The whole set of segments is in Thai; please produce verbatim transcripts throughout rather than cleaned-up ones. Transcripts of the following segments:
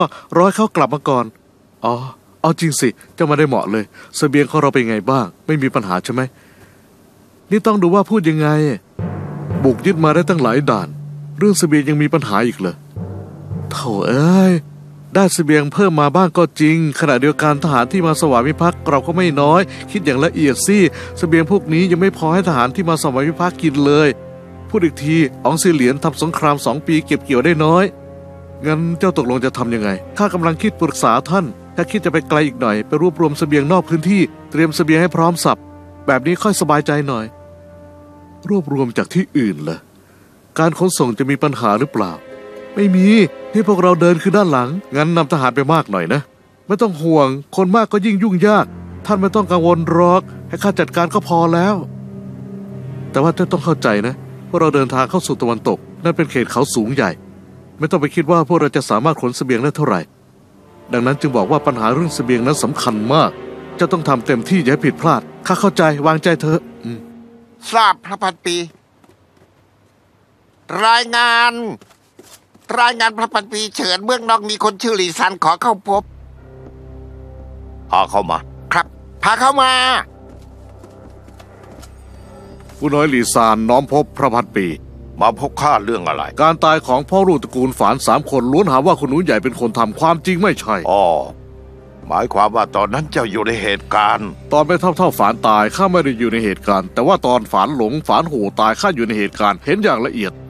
รอให้เขากลับมาก่อนอ๋อเอาจริงสิเจ้ามาได้เหมาะเลยเสบียงของเราเป็นไงบ้างไม่มีปัญหาใช่ไหมนี่ต้องดูว่าพูดยังไงบุกยึดมาได้ตั้งหลายด่านเรื่องเสบียงยังมีปัญหาอีกเหรอโถ่เอ้ยได้เสบียงเพิ่มมาบ้างก็จริงขณะเดียวกันทหารที่มาสวามิภักดิ์เราก็ไม่น้อยคิดอย่างละเอียดสิเสบียงพวกนี้ยังไม่พอให้ทหารที่มาสวามิภักดิ์กินเลยพูดอีกทีอองซิเหลียนทำสงครามสองปีเก็บเกี่ยวได้น้อยงั้นเจ้าตกลงจะทำยังไงข้ากำลังคิดปรึกษาท่านถ้าคิดจะไปไกลอีกหน่อยไปรวบรวมเสบียงนอกพื้นที่เตรียมเสบียงให้พร้อมสับแบบนี้ค่อยสบายใจหน่อยรวบรวมจากที่อื่นล่ะการขนส่งจะมีปัญหาหรือเปล่าไม่มีที่พวกเราเดินคือด้านหลังงั้นนำทหารไปมากหน่อยนะไม่ต้องห่วงคนมากก็ยิ่งยุ่งยากท่านไม่ต้องกังวลหรอกให้ข้าจัดการก็พอแล้วแต่ว่าท่านต้องเข้าใจนะพวกเราเดินทางเข้าสู่ตะวันตกนั่นเป็นเขตเขาสูงใหญ่ไม่ต้องไปคิดว่าพวกเราจะสามารถขนเสบียงได้เท่าไหร่ดังนั้นจึงบอกว่าปัญหาเรื่องเสบียงนั้นสำคัญมากจะต้องทำเต็มที่อย่าให้ผิดพลาดข้าเข้าใจวางใจเถอะทราบพระพันปีรายงานรายงานพระพันปีเฉินเบื้องนอกมีคนชื่อหลีซันขอเข้าพบพาเข้ามาครับพาเข้ามาผู้น้อยหลีซานน้อมพบพระพันปีมาพบข้าเรื่องอะไรการตายของพ่อลูกตระกูลฝานสามคนล้วนหาว่าคุณหนูใหญ่เป็นคนทำความจริงไม่ใช่อ๋อหมายความว่าตอนนั้นเจ้าอยู่ในเหตุการณ์ตอนไม่เท่าเท่าฝานตายข้าไม่ได้อยู่ในเหตุการณ์แต่ว่าตอนฝานหลงฝานโหตายข้าอยู่ในเหตุการณ์เห็นอย่างละเอียด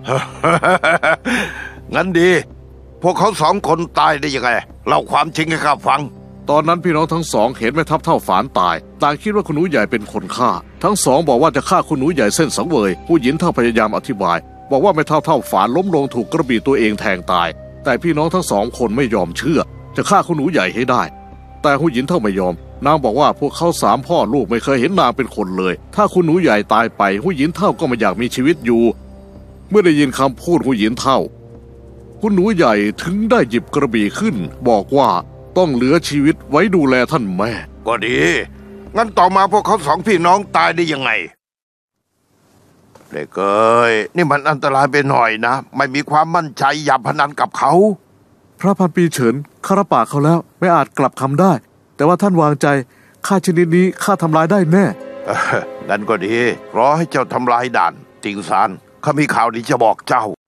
งั้นดีพวกเขาสองคนตายได้ยังไงเล่าความจริงให้ข้าฟังตอนนั้นพี่น้องทั้งสองเห็นไม่ทับเท่าฝานตายต่างคิดว่าคุณหนูใหญ่เป็นคนฆ่าทั้งสองบอกว่าจะฆ่าคุณหนูใหญ่เส้นสังเวยผู้หญิงเท่าพยายามอธิบายบอกว่าไม่เท่าเท่าฝานล้มลงถูกกระบี่ตัวเองแทงตายแต่พี่น้องทั้งสองคนไม่ยอมเชื่อจะฆ่าคุณหนูใหญ่ให้ได้แต่ผู้หญิงเท่าไม่ยอมนางบอกว่าพวกเขาสามพ่อลูกไม่เคยเห็นนางเป็นคนเลยถ้าคุณหนูใหญ่ตายไปผู้หญิงเท่าก็ไม่อยากมีชีวิตอยู่เมื่อได้ยินคำพูดผู้หญิงเท่าคุณหนูใหญ่ถึงได้หยิบกระบี่ขึ้นบอกว่าต้องเหลือชีวิตไว้ดูแลท่านแม่ก็ดีงั้นต่อมาพวกเขาสองพี่น้องตายได้ยังไงเด็กเอ้ยนี่มันอันตรายไปหน่อยนะไม่มีความมั่นใจอย่าพนันกับเขาพระพันปีเฉินข้ารับปากเขาแล้วไม่อาจกลับคำได้แต่ว่าท่านวางใจข้าชนิดนี้ข้าทำลายได้แน่งั้นก็ดีรอให้เจ้าทำลายด่านติงซานข้ามีข่าวดีจะบอกเจ้า